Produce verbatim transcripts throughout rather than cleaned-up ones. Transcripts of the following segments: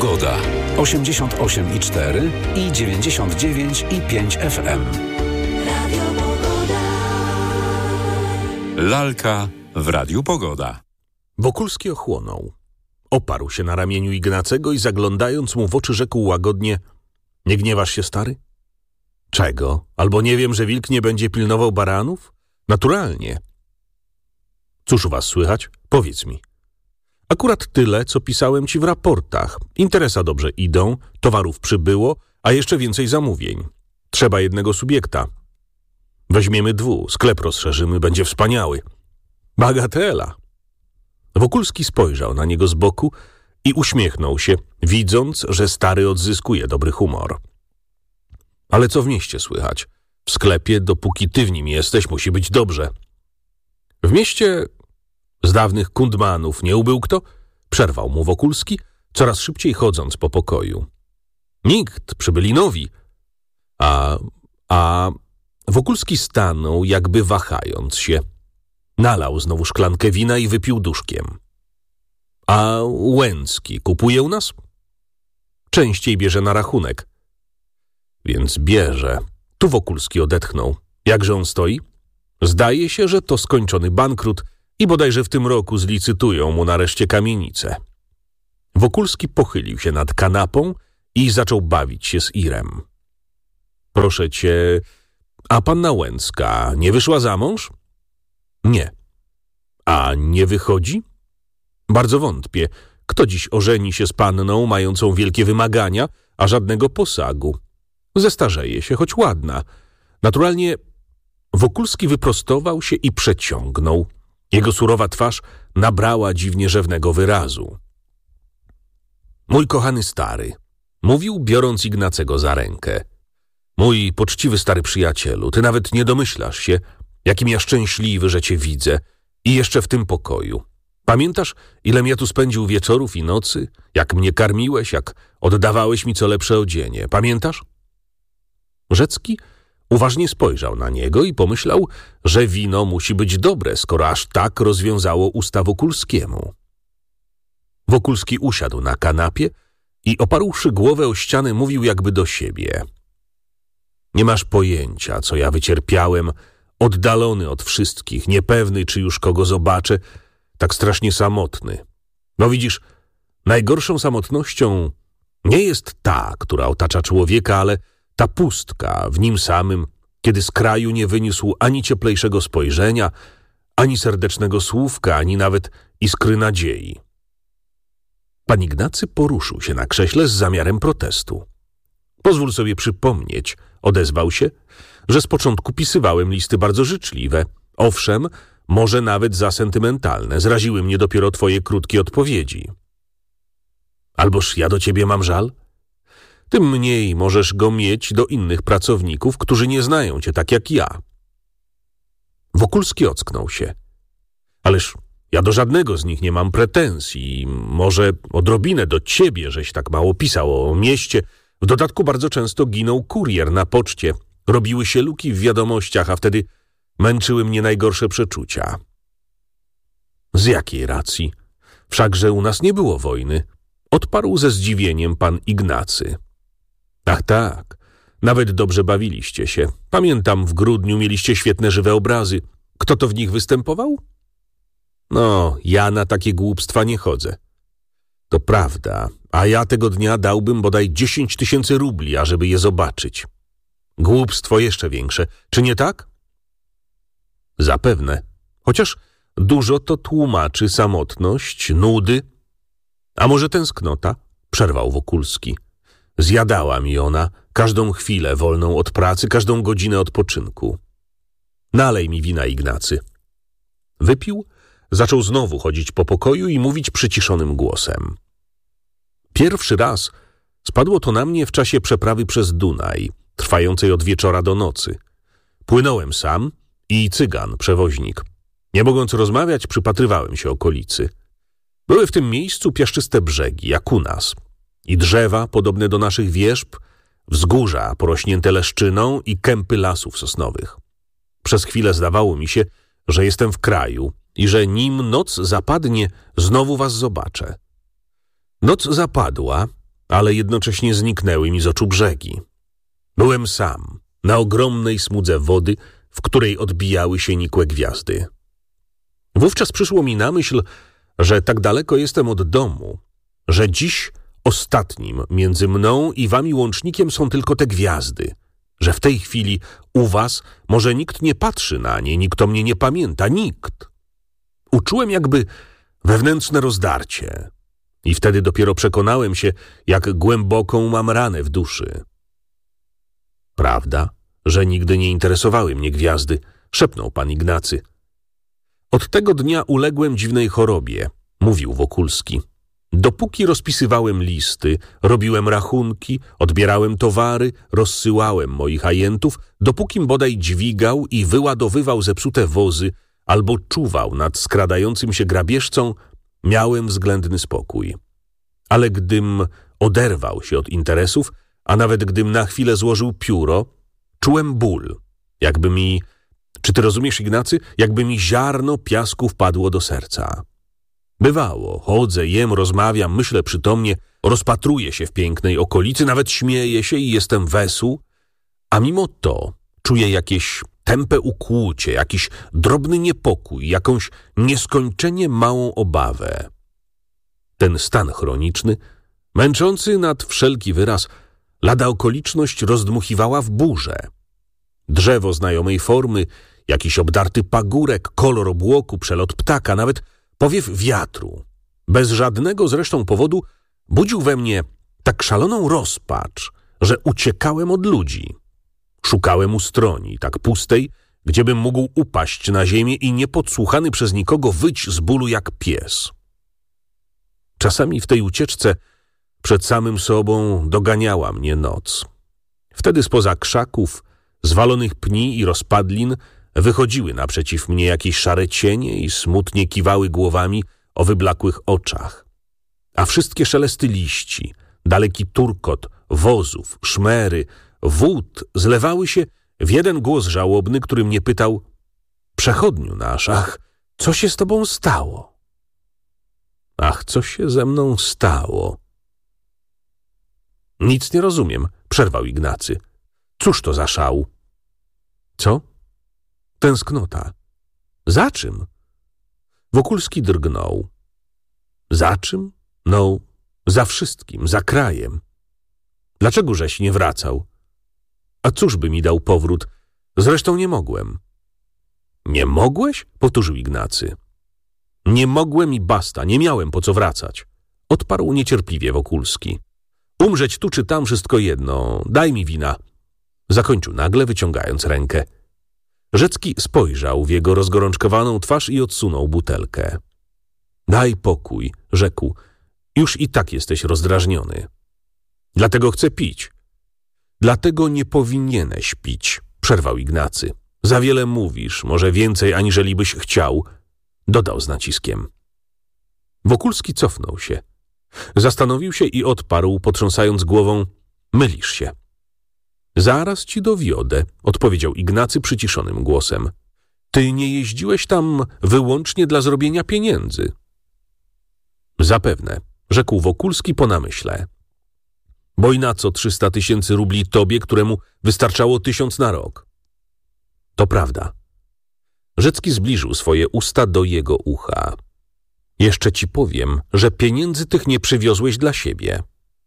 Pogoda. osiemdziesiąt osiem i cztery i dziewięćdziesiąt dziewięć i pięć F M. Radio Pogoda. Lalka w Radiu Pogoda. Wokulski ochłonął. Oparł się na ramieniu Ignacego i zaglądając mu w oczy rzekł łagodnie: nie gniewasz się, stary? Czego? Albo nie wiem, że wilk nie będzie pilnował baranów? Naturalnie. Cóż u was słychać? Powiedz mi. Akurat tyle, co pisałem ci w raportach. Interesa dobrze idą, towarów przybyło, a jeszcze więcej zamówień. Trzeba jednego subiekta. Weźmiemy dwu, sklep rozszerzymy, będzie wspaniały. Bagatela. Wokulski spojrzał na niego z boku i uśmiechnął się, widząc, że stary odzyskuje dobry humor. Ale co w mieście słychać? W sklepie, dopóki ty w nim jesteś, musi być dobrze. W mieście z dawnych kundmanów nie ubył kto? Przerwał mu Wokulski, coraz szybciej chodząc po pokoju. Nikt, przybyli nowi. A, a... Wokulski stanął, jakby wahając się. Nalał znowu szklankę wina i wypił duszkiem. A Łęcki kupuje u nas? Częściej bierze na rachunek. Więc bierze. Tu Wokulski odetchnął. Jakże on stoi? Zdaje się, że to skończony bankrut i bodajże w tym roku zlicytują mu nareszcie kamienicę. Wokulski pochylił się nad kanapą i zaczął bawić się z Irem. Proszę cię, a panna Łęcka nie wyszła za mąż? Nie. A nie wychodzi? Bardzo wątpię. Kto dziś ożeni się z panną mającą wielkie wymagania, a żadnego posagu? Zestarzeje się, choć ładna. Naturalnie Wokulski wyprostował się i przeciągnął. Jego surowa twarz nabrała dziwnie rzewnego wyrazu. Mój kochany stary, mówił, biorąc Ignacego za rękę. Mój poczciwy stary przyjacielu, ty nawet nie domyślasz się, jakim ja szczęśliwy, że cię widzę i jeszcze w tym pokoju. Pamiętasz, ilem ja tu spędził wieczorów i nocy? Jak mnie karmiłeś, jak oddawałeś mi co lepsze odzienie. Pamiętasz? Rzecki uważnie spojrzał na niego i pomyślał, że wino musi być dobre, skoro aż tak rozwiązało usta Wokulskiemu. Wokulski usiadł na kanapie i oparłszy głowę o ścianę mówił jakby do siebie. Nie masz pojęcia, co ja wycierpiałem, oddalony od wszystkich, niepewny, czy już kogo zobaczę, tak strasznie samotny. No widzisz, najgorszą samotnością nie jest ta, która otacza człowieka, ale ta pustka w nim samym, kiedy z kraju nie wyniósł ani cieplejszego spojrzenia, ani serdecznego słówka, ani nawet iskry nadziei. Pan Ignacy poruszył się na krześle z zamiarem protestu. Pozwól sobie przypomnieć, odezwał się, że z początku pisywałem listy bardzo życzliwe. Owszem, może nawet za sentymentalne. Zraziły mnie dopiero twoje krótkie odpowiedzi. Alboż ja do ciebie mam żal? Tym mniej możesz go mieć do innych pracowników, którzy nie znają cię tak jak ja. Wokulski ocknął się. Ależ ja do żadnego z nich nie mam pretensji. Może odrobinę do ciebie, żeś tak mało pisał o mieście. W dodatku bardzo często ginął kurier na poczcie. Robiły się luki w wiadomościach, a wtedy męczyły mnie najgorsze przeczucia. Z jakiej racji? Wszakże u nas nie było wojny. Odparł ze zdziwieniem pan Ignacy. Ach tak, nawet dobrze bawiliście się. Pamiętam, w grudniu mieliście świetne żywe obrazy. Kto to w nich występował? No, ja na takie głupstwa nie chodzę. To prawda, a ja tego dnia dałbym bodaj dziesięć tysięcy rubli, ażeby je zobaczyć. Głupstwo jeszcze większe, czy nie tak? Zapewne, chociaż dużo to tłumaczy samotność, nudy. A może tęsknota? Przerwał Wokulski. Zjadała mi ona każdą chwilę wolną od pracy, każdą godzinę odpoczynku. Nalej mi wina, Ignacy. Wypił, zaczął znowu chodzić po pokoju i mówić przyciszonym głosem. Pierwszy raz spadło to na mnie w czasie przeprawy przez Dunaj, trwającej od wieczora do nocy. Płynąłem sam i cygan, przewoźnik. Nie mogąc rozmawiać, przypatrywałem się okolicy. Były w tym miejscu piaszczyste brzegi, jak u nas, i drzewa podobne do naszych wierzb, wzgórza porośnięte leszczyną i kępy lasów sosnowych. Przez chwilę zdawało mi się, że jestem w kraju i że nim noc zapadnie, znowu was zobaczę. Noc zapadła ale jednocześnie zniknęły mi z oczu brzegi. Byłem sam, na ogromnej smudze wody, w której odbijały się nikłe gwiazdy. Wówczas przyszło mi na myśl, że tak daleko jestem od domu, że dziś ostatnim między mną i wami łącznikiem są tylko te gwiazdy, że w tej chwili u was może nikt nie patrzy na nie, nikt o mnie nie pamięta, nikt. Uczułem jakby wewnętrzne rozdarcie i wtedy dopiero przekonałem się, jak głęboką mam ranę w duszy. Prawda, że nigdy nie interesowały mnie gwiazdy, szepnął pan Ignacy. Od tego dnia uległem dziwnej chorobie, mówił Wokulski. Dopóki rozpisywałem listy, robiłem rachunki, odbierałem towary, rozsyłałem moich ajentów, dopókim bodaj dźwigał i wyładowywał zepsute wozy albo czuwał nad skradającym się grabieżcą, miałem względny spokój. Ale gdym oderwał się od interesów, a nawet gdym na chwilę złożył pióro, czułem ból, jakby mi, czy ty rozumiesz, Ignacy, jakby mi ziarno piasku wpadło do serca. Bywało, chodzę, jem, rozmawiam, myślę przytomnie, rozpatruję się w pięknej okolicy, nawet śmieję się i jestem wesół, a mimo to czuję jakieś tępe ukłucie, jakiś drobny niepokój, jakąś nieskończenie małą obawę. Ten stan chroniczny, męczący nad wszelki wyraz, lada okoliczność rozdmuchiwała w burzę. Drzewo znajomej formy, jakiś obdarty pagórek, kolor obłoku, przelot ptaka, nawet powiew wiatru, bez żadnego zresztą powodu, budził we mnie tak szaloną rozpacz, że uciekałem od ludzi. Szukałem ustroni, tak pustej, gdziebym mógł upaść na ziemię i niepodsłuchany przez nikogo wyć z bólu jak pies. Czasami w tej ucieczce przed samym sobą doganiała mnie noc. Wtedy spoza krzaków, zwalonych pni i rozpadlin wychodziły naprzeciw mnie jakieś szare cienie i smutnie kiwały głowami o wyblakłych oczach. A wszystkie szelesty liści, daleki turkot, wozów, szmery, wód zlewały się w jeden głos żałobny, który mnie pytał: przechodniu nasz, ach, co się z tobą stało? Ach, co się ze mną stało? Nic nie rozumiem, przerwał Ignacy. Cóż to za szał? Co? Tęsknota. Za czym? Wokulski drgnął. Za czym? No, za wszystkim, za krajem. Dlaczego żeś nie wracał? A cóż by mi dał powrót? Zresztą nie mogłem. Nie mogłeś? Powtórzył Ignacy. Nie mogłem i basta, nie miałem po co wracać. Odparł niecierpliwie Wokulski. Umrzeć tu czy tam wszystko jedno, daj mi wina. Zakończył nagle, wyciągając rękę. Rzecki spojrzał w jego rozgorączkowaną twarz i odsunął butelkę. Daj pokój, rzekł. Już i tak jesteś rozdrażniony. Dlatego chcę pić. Dlatego nie powinieneś pić, przerwał Ignacy. Za wiele mówisz, może więcej aniżeli byś chciał, dodał z naciskiem. Wokulski cofnął się. Zastanowił się i odparł, potrząsając głową. Mylisz się. Zaraz ci dowiodę, odpowiedział Ignacy przyciszonym głosem. Ty nie jeździłeś tam wyłącznie dla zrobienia pieniędzy. Zapewne, rzekł Wokulski po namyśle. Bo i na co trzysta tysięcy rubli tobie, któremu wystarczało tysiąc na rok? To prawda. Rzecki zbliżył swoje usta do jego ucha. Jeszcze ci powiem, że pieniędzy tych nie przywiozłeś dla siebie.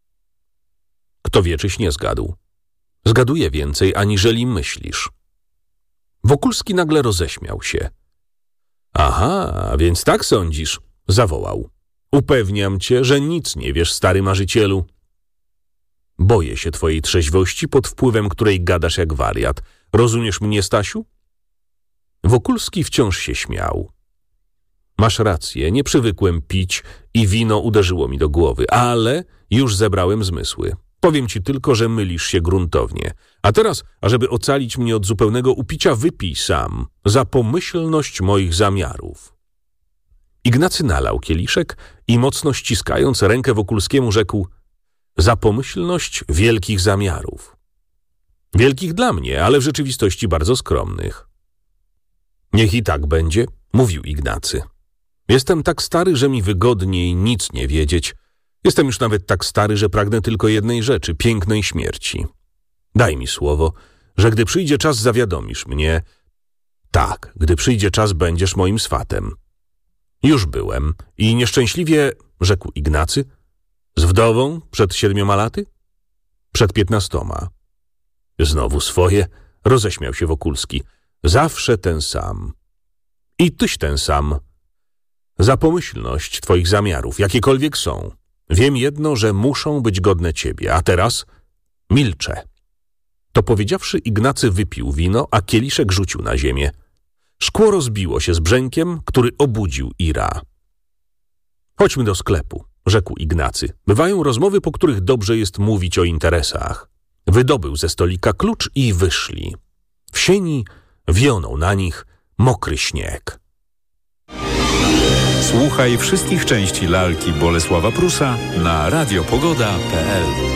Kto wie, czyś nie zgadł. Zgaduję więcej, aniżeli myślisz. Wokulski nagle roześmiał się. Aha, więc tak sądzisz, zawołał. Upewniam cię, że nic nie wiesz, stary marzycielu. Boję się twojej trzeźwości, pod wpływem której gadasz jak wariat. Rozumiesz mnie, Stasiu? Wokulski wciąż się śmiał. Masz rację, nie przywykłem pić i wino uderzyło mi do głowy, ale już zebrałem zmysły. Powiem ci tylko, że mylisz się gruntownie. A teraz, ażeby ocalić mnie od zupełnego upicia, wypij sam za pomyślność moich zamiarów. Ignacy nalał kieliszek i mocno ściskając rękę Wokulskiemu rzekł: za pomyślność wielkich zamiarów. Wielkich dla mnie, ale w rzeczywistości bardzo skromnych. Niech i tak będzie, mówił Ignacy. Jestem tak stary, że mi wygodniej nic nie wiedzieć. Jestem już nawet tak stary, że pragnę tylko jednej rzeczy, pięknej śmierci. Daj mi słowo, że gdy przyjdzie czas, zawiadomisz mnie. Tak, gdy przyjdzie czas, będziesz moim swatem. Już byłem i nieszczęśliwie, rzekł Ignacy, z wdową przed siedmioma laty? Przed piętnastoma. Znowu swoje, roześmiał się Wokulski. Zawsze ten sam. I tyś ten sam. Za pomyślność twoich zamiarów, jakiekolwiek są. Wiem jedno, że muszą być godne ciebie, a teraz milczę. To powiedziawszy, Ignacy wypił wino, a kieliszek rzucił na ziemię. Szkło rozbiło się z brzękiem, który obudził Ira. Chodźmy do sklepu, rzekł Ignacy. Bywają rozmowy, po których dobrze jest mówić o interesach. Wydobył ze stolika klucz i wyszli. W sieni wionął na nich mokry śnieg. Słuchaj wszystkich części lalki Bolesława Prusa na radiopogoda kropka p l.